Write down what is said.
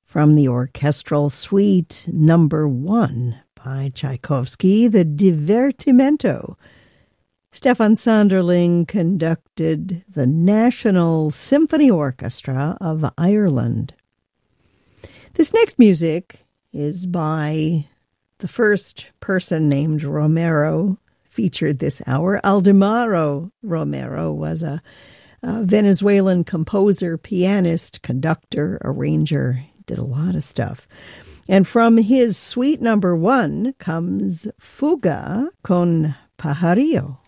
From the orchestral suite number 1 by Tchaikovsky, the Divertimento. Stefan Sanderling conducted the National Symphony Orchestra of Ireland. This next music is by the first person named Romero featured this hour. Aldemaro Romero was a Venezuelan composer, pianist, conductor, arranger, did a lot of stuff. And from his suite number 1 comes Fuga con Pajarillo.